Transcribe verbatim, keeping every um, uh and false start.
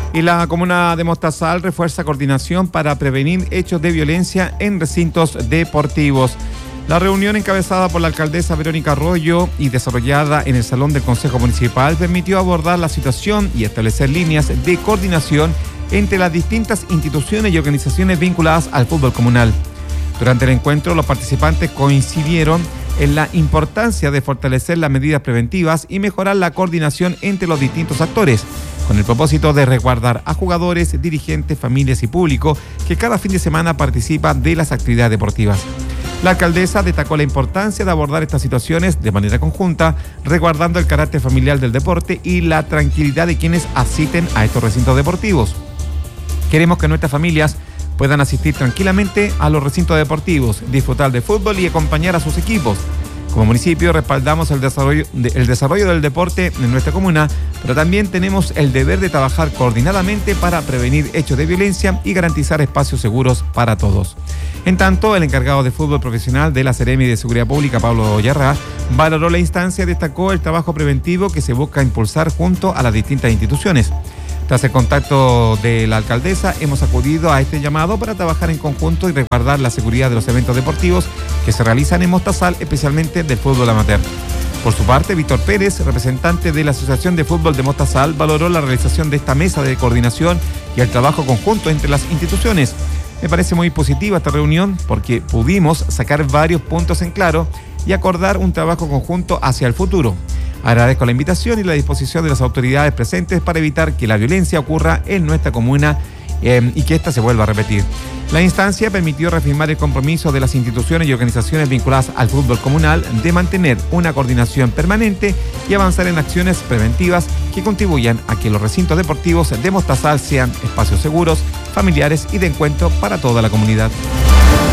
Y la comuna de Mostazal refuerza coordinación para prevenir hechos de violencia en recintos deportivos. La reunión encabezada por la alcaldesa Verónica Arroyo y desarrollada en el Salón del Consejo Municipal permitió abordar la situación y establecer líneas de coordinación entre las distintas instituciones y organizaciones vinculadas al fútbol comunal. Durante el encuentro, los participantes coincidieron en la importancia de fortalecer las medidas preventivas y mejorar la coordinación entre los distintos actores, con el propósito de resguardar a jugadores, dirigentes, familias y público que cada fin de semana participan de las actividades deportivas. La alcaldesa destacó la importancia de abordar estas situaciones de manera conjunta, resguardando el carácter familiar del deporte y la tranquilidad de quienes asisten a estos recintos deportivos. Queremos que nuestras familias puedan asistir tranquilamente a los recintos deportivos, disfrutar de fútbol y acompañar a sus equipos. Como municipio respaldamos el desarrollo, de, el desarrollo del deporte en nuestra comuna, pero también tenemos el deber de trabajar coordinadamente para prevenir hechos de violencia y garantizar espacios seguros para todos. En tanto, el encargado de fútbol profesional de la Seremi de Seguridad Pública, Pablo Yarrá, valoró la instancia y destacó el trabajo preventivo que se busca impulsar junto a las distintas instituciones. Tras el contacto de la alcaldesa, hemos acudido a este llamado para trabajar en conjunto y resguardar la seguridad de los eventos deportivos que se realizan en Mostazal, especialmente del fútbol amateur. Por su parte, Víctor Pérez, representante de la Asociación de Fútbol de Mostazal, valoró la realización de esta mesa de coordinación y el trabajo conjunto entre las instituciones. Me parece muy positiva esta reunión porque pudimos sacar varios puntos en claro y acordar un trabajo conjunto hacia el futuro. Agradezco la invitación y la disposición de las autoridades presentes para evitar que la violencia ocurra en nuestra comuna eh, y que ésta se vuelva a repetir. La instancia permitió reafirmar el compromiso de las instituciones y organizaciones vinculadas al fútbol comunal de mantener una coordinación permanente y avanzar en acciones preventivas que contribuyan a que los recintos deportivos de Mostazal sean espacios seguros, familiares y de encuentro para toda la comunidad.